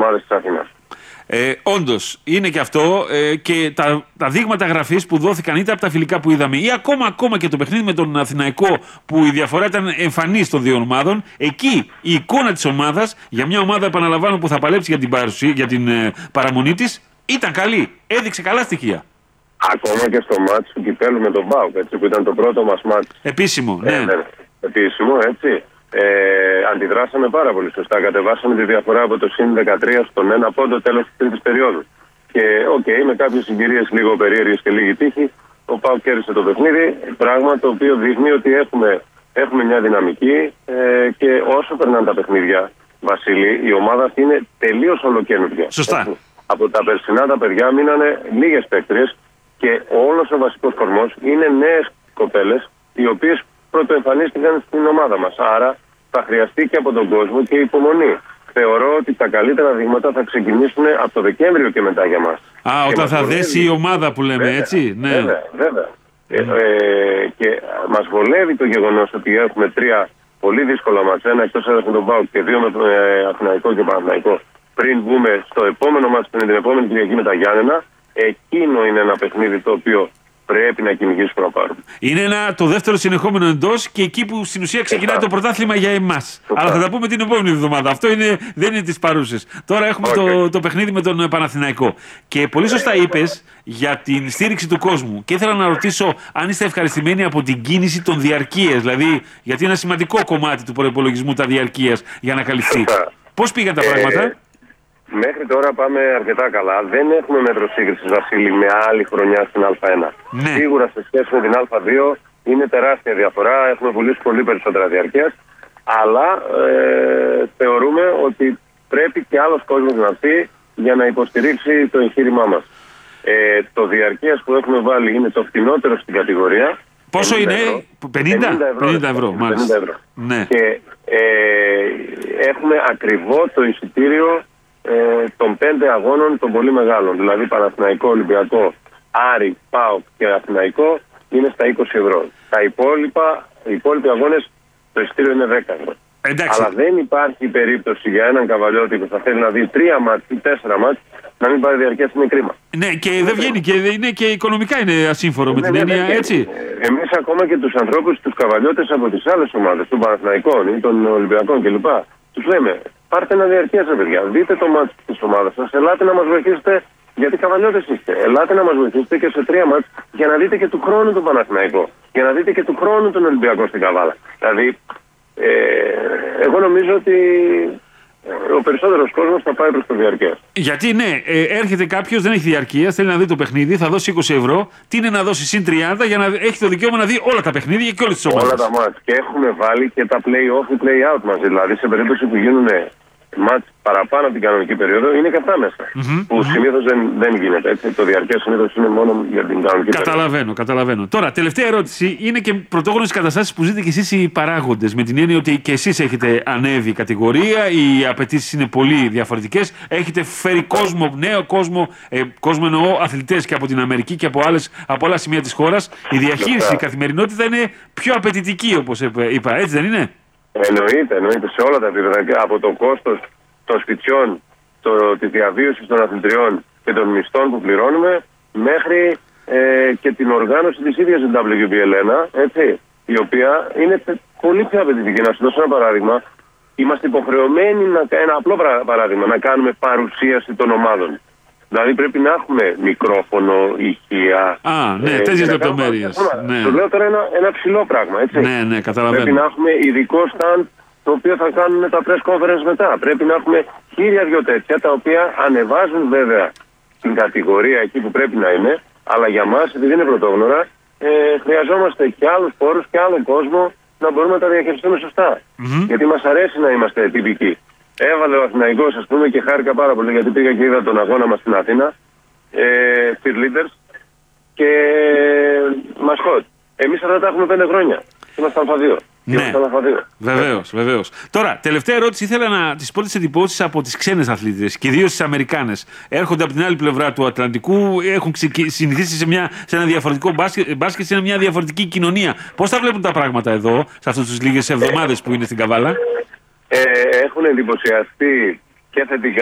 ομάδες της Αθήνας. Όντως, είναι και αυτό και τα δείγματα γραφής που δόθηκαν είτε από τα φιλικά που είδαμε ή ακόμα και το παιχνίδι με τον Αθηναϊκό που η διαφορά ήταν εμφανής των δύο ομάδων. Εκεί η εικόνα της ομάδας, για μια ομάδα, επαναλαμβάνω, που θα παλέψει για την παραμονή της, ήταν καλή. Έδειξε καλά στοιχεία. Ακόμα και στο μάτς του κυπέλου με τον ΠΑΟΚ, που ήταν το πρώτο μας μάτς. Επίσημο, ναι. Επίσημο, έτσι. Αντιδράσαμε πάρα πολύ σωστά. Κατεβάσαμε τη διαφορά από το συν 13 στον 1 πόντο τέλος της τρίτης περίοδου. Και με κάποιες συγκυρίες λίγο περίεργες και λίγη τύχη, ο ΠΑΟΚ κέρδισε το παιχνίδι. Πράγμα το οποίο δείχνει ότι έχουμε μια δυναμική και όσο περνάνε τα παιχνίδια, Βασίλη, η ομάδα αυτή είναι τελείως ολοκαίνουργια. Σωστά. Από τα περσινά τα παιδιά μείνανε λίγες παίκτριες και όλος ο βασικός κορμός είναι νέες κοπέλες οι οποίες πρωτοεμφανίστηκαν στην ομάδα μας. Άρα θα χρειαστεί και από τον κόσμο και υπομονή. Θεωρώ ότι τα καλύτερα δείγματα θα ξεκινήσουν από το Δεκέμβριο και μετά για μας. Όταν θα δέσει η ομάδα που λέμε, βέβαια, έτσι. Ναι. Βέβαια. Και μας βολεύει το γεγονός ότι έχουμε 3 πολύ δύσκολα μάτς. Ένα εκτός έδρας με τον ΠΑΟΚ και 2 με τον Αθηναϊκό και Παναθηναϊκό. Πριν βγούμε στο επόμενο μάτς, την επόμενη Κυριακή με τα Γιάννενα, εκείνο είναι ένα παιχνίδι το οποίο πρέπει να κυνηγήσουμε να πάρουμε. Είναι το δεύτερο συνεχόμενο εντός και εκεί που στην ουσία ξεκινάει το πρωτάθλημα για εμάς. Αλλά θα τα πούμε την επόμενη εβδομάδα. Αυτό δεν είναι τις παρούσες. Τώρα έχουμε το παιχνίδι με τον Παναθηναϊκό. Και πολύ σωστά είπες για την στήριξη του κόσμου. Και ήθελα να ρωτήσω αν είστε ευχαριστημένοι από την κίνηση των διαρκείας. Δηλαδή, γιατί είναι ένα σημαντικό κομμάτι του προϋπολογισμού τα διαρκείας για να καλυφθεί. Πώς πήγαν τα πράγματα? Μέχρι τώρα πάμε αρκετά καλά. Δεν έχουμε μέτρο σύγκρισης, Βασίλη, με άλλη χρονιά στην Α1. Ναι. Σίγουρα σε σχέση με την Α2 είναι τεράστια διαφορά. Έχουμε πουλήσει πολύ περισσότερα διαρκείας. Αλλά θεωρούμε ότι πρέπει και άλλος κόσμος να έρθει για να υποστηρίξει το εγχείρημά μας. Το διαρκείας που έχουμε βάλει είναι το φτηνότερο στην κατηγορία. Πόσο είναι? 50 ευρώ. 50 ευρώ. Ναι. Και έχουμε ακριβό το εισιτήριο των 5 αγώνων των πολύ μεγάλων. Δηλαδή Παναθηναϊκό, Ολυμπιακό, Άρη, ΠΑΟΚ και Αθηναϊκό είναι στα 20 ευρώ. Οι υπόλοιποι αγώνες το εισιτήριο είναι 10 ευρώ. Εντάξει. Αλλά δεν υπάρχει περίπτωση για έναν καβαλιώτη που θα θέλει να δει 3 μάτς ή 4 μάτς να μην πάρει διαρκείας, είναι κρίμα. Ναι, και δεν βγαίνει και οικονομικά είναι ασύμφορο με την έννοια, έτσι. Εμείς ακόμα και τους ανθρώπους, τους καβαλιώτες από τις άλλες ομάδες, των Παναθηναϊκών ή των Ολυμπιακών κλπ. Τους λέμε, πάρτε ένα διαρκείας, παιδιά. Δείτε το μάτς της ομάδας σας. Ελάτε να μας βοηθήσετε, γιατί καβαλιώτες είστε. Ελάτε να μας βοηθήσετε και σε 3 μάτς για να δείτε και του χρόνου τον Παναθηναϊκό. Για να δείτε και του χρόνου τον Ολυμπιακό στην Καβάλα. Δηλαδή, εγώ νομίζω ότι ο περισσότερος κόσμος θα πάει προς το διαρκείας. Γιατί έρχεται κάποιος, δεν έχει διαρκείας, θέλει να δει το παιχνίδι, θα δώσει 20 ευρώ. Τι είναι να δώσει συν 30 για να έχει το δικαίωμα να δει όλα τα παιχνίδια και όλες τις ομάδες. Όλα τα μάτς. Και έχουμε βάλει και τα play-off ή play-out μαζί. Δηλαδή σε περίπτωση που γίνουν μάτς παραπάνω από την κανονική περίοδο, είναι και αυτά μέσα. Που συνήθως δεν γίνεται. Έτσι. Το διαρκές συνήθως είναι μόνο για την κανονική περίοδο. Καταλαβαίνω. Τώρα, τελευταία ερώτηση. Είναι και πρωτόγνωρες καταστάσεις που ζείτε και εσείς οι παράγοντες. Με την έννοια ότι και εσείς έχετε ανέβει κατηγορία, οι απαιτήσεις είναι πολύ διαφορετικές. Έχετε φέρει κόσμο, νέο κόσμο, κόσμο εννοώ αθλητές και από την Αμερική και από άλλα σημεία της χώρας. Η διαχείριση, η καθημερινότητα είναι πιο απαιτητική, όπως είπα. Έτσι δεν είναι? Εννοείται σε όλα τα επίπεδα. Από το κόστος των σπιτιών, τη διαβίωση των αθλητριών και των μισθών που πληρώνουμε, μέχρι και την οργάνωση της ίδιας της WBL1, έτσι, η οποία είναι πολύ πιο απαιτητική. Να σου δώσω ένα παράδειγμα. Είμαστε υποχρεωμένοι, ένα απλό παράδειγμα, να κάνουμε παρουσίαση των ομάδων. Δηλαδή πρέπει να έχουμε μικρόφωνο, ηχεία. Τέτοιες λεπτομέρειες. Το λέω τώρα ένα ψηλό πράγμα, έτσι. Ναι, καταλαβαίνω. Πρέπει να έχουμε ειδικό stand το οποίο θα κάνουμε τα press conference μετά. Πρέπει να έχουμε 1.000 τέτοια τα οποία ανεβάζουν βέβαια την κατηγορία εκεί που πρέπει να είναι. Αλλά για μας, επειδή είναι πρωτόγνωρα, χρειαζόμαστε και άλλους πόρους και άλλο κόσμο να μπορούμε να τα διαχειριστούμε σωστά. Γιατί μας αρέσει να είμαστε τυπικοί. Έβαλε ο Αθηναϊκός, ας πούμε, και χάρηκα πάρα πολύ γιατί πήγα και είδα τον αγώνα μας στην Αθήνα. Cheerleaders και μασκότ. Εμείς αυτά τα έχουμε 5 χρόνια. Είμαστε αλφα-2. Ναι, βεβαίως. Τώρα, τελευταία ερώτηση. Ήθελα να τις πω τις εντυπώσεις από τις ξένες αθλήτες, κυρίως τις Αμερικάνες. Έρχονται από την άλλη πλευρά του Ατλαντικού, έχουν συνηθίσει σε ένα διαφορετικό μπάσκετ, σε μια διαφορετική κοινωνία. Πώς τα βλέπουν τα πράγματα εδώ, σε αυτές τις λίγες εβδομάδες που είναι στην Καβάλα? Έχουν εντυπωσιαστεί και θετικά